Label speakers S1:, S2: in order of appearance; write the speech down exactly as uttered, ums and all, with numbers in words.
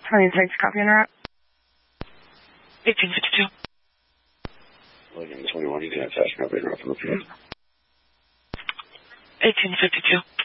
S1: Honey, takes copy on route.
S2: eighteen fifty-two.
S3: Logan twenty-one, you can attach copy on route from the field.
S2: eighteen fifty-two.